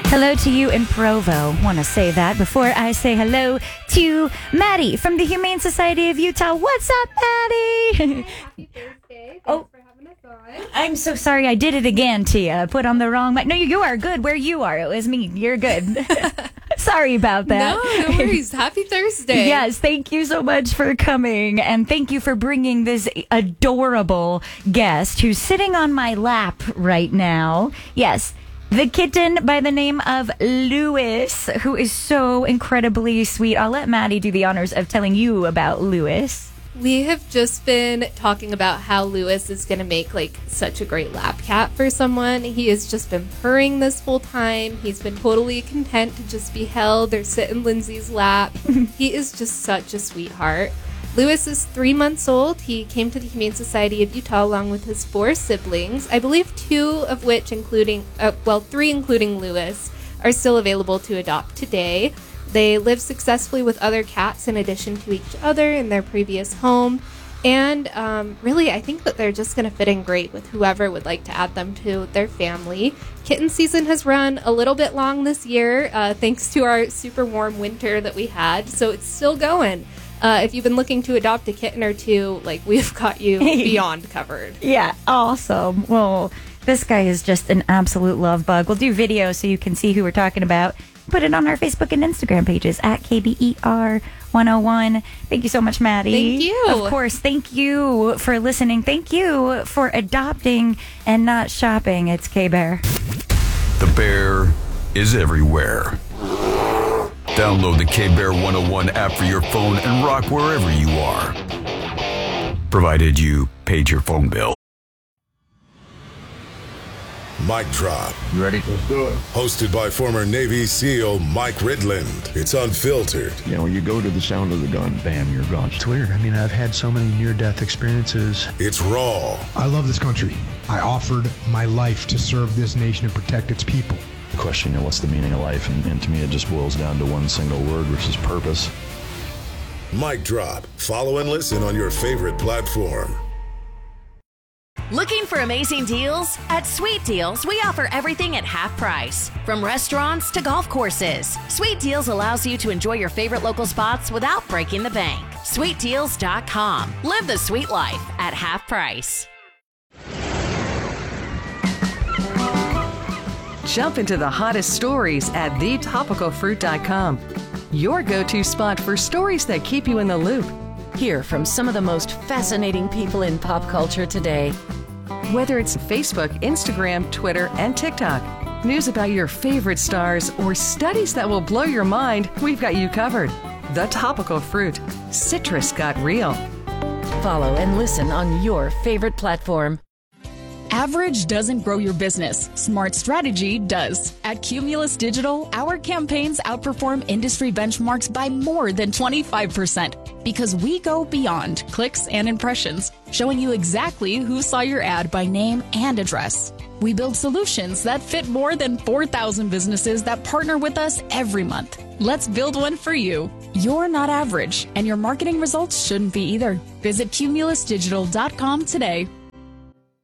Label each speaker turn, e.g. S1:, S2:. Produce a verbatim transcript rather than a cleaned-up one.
S1: Hello to you in Provo. Want to say that before I say hello to Maddie from the Humane Society of Utah. What's up, Maddie?
S2: Happy Thursday. Thanks
S1: oh,
S2: for having us on.
S1: I'm so sorry I did it again, Tia. Put on the wrong mic. No, you are good where you are. It was me. You're good. Sorry about that.
S2: No, no worries. Happy Thursday.
S1: Yes, thank you so much for coming. And thank you for bringing this adorable guest who's sitting on my lap right now. Yes. The kitten by the name of Lewis, who is so incredibly sweet. I'll let Maddie do the honors of telling you about Lewis.
S2: We have just been talking about how Lewis is going to make like such a great lap cat for someone. He has just been purring this whole time. He's been totally content to just be held or sit in Lindsay's lap. He is just such a sweetheart. Lewis is three months old. He came to the Humane Society of Utah along with his four siblings. I believe two of which, including, uh, well, three including Lewis, are still available to adopt today. They live successfully with other cats in addition to each other in their previous home. And um, really, I think that they're just going to fit in great with whoever would like to add them to their family. Kitten season has run a little bit long this year, uh, thanks to our super warm winter that we had. So it's still going. Uh, if you've been looking to adopt a kitten or two, like, we've got you beyond covered.
S1: Yeah, awesome. Well, this guy is just an absolute love bug. We'll do video so you can see who we're talking about. Put it on our Facebook and Instagram pages at K B E R one oh one. Thank you so much, Maddie.
S2: Thank you.
S1: Of course, thank you for listening. Thank you for adopting and not shopping. It's K-Bear.
S3: The Bear is everywhere. Download the K-Bear one oh one app for your phone and rock wherever you are. Provided you paid your phone bill.
S4: Mic Drop.
S5: You ready? Let's do it.
S4: Hosted by former Navy SEAL Mike Ridland. It's unfiltered.
S5: You know, you go to the sound of the gun, bam, you're gone. It's weird. I mean, I've had so many near-death experiences.
S4: It's raw.
S6: I love this country. I offered my life to serve this nation and protect its people.
S5: Question, you know, what's the meaning of life? And, and to me, it just boils down to one single word, which is purpose.
S4: Mic Drop. Follow and listen on your favorite platform.
S7: Looking for amazing deals? At Sweet Deals, we offer everything at half price. From restaurants to golf courses, Sweet Deals allows you to enjoy your favorite local spots without breaking the bank. sweet deals dot com. Live the sweet life at half price.
S8: Jump into the hottest stories at the topical fruit dot com. Your go-to spot for stories that keep you in the loop. Hear from some of the most fascinating people in pop culture today. Whether it's Facebook, Instagram, Twitter, and TikTok, news about your favorite stars, or studies that will blow your mind, we've got you covered. The Topical Fruit. Citrus got real. Follow and listen on your favorite platform.
S9: Average doesn't grow your business. Smart strategy does. At Cumulus Digital, our campaigns outperform industry benchmarks by more than twenty-five percent because we go beyond clicks and impressions, showing you exactly who saw your ad by name and address. We build solutions that fit more than four thousand businesses that partner with us every month. Let's build one for you. You're not average, and your marketing results shouldn't be either. Visit cumulus digital dot com today.